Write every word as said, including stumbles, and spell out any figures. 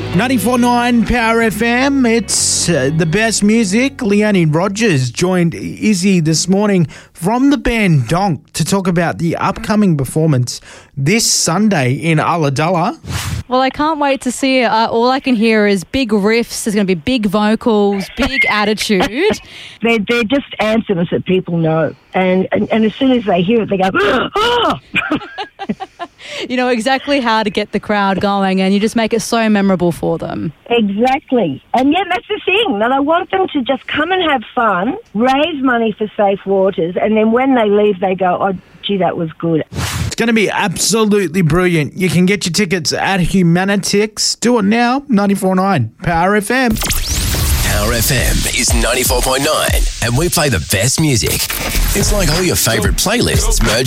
ninety-four point nine Power F M. It's uh, the best music. Leonie Rogers joined Izzy this morning from the band Donk to talk about the upcoming performance this Sunday in Ulladulla. Well, I can't wait to see it. Uh, all I can hear is big riffs. There's going to be big vocals, big attitude. They're, they're just anthems that people know. And, and, and as soon as they hear it, they go, oh! You know exactly how to get the crowd going, and you just make it so memorable for them. Exactly. And yeah, that's the thing. And I want them to just come and have fun, raise money for Safe Waters, and then when they leave, they go, oh, gee, that was good. It's going to be absolutely brilliant. You can get your tickets at Humanitix. Do it now. ninety-four point nine Power F M. Power F M is ninety-four point nine, and we play the best music. It's like all your favourite playlists merged